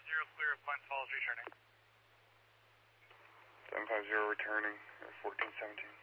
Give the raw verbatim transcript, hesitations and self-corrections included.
zero clear of Glens Falls returning. seven five zero returning, fourteen seventeen.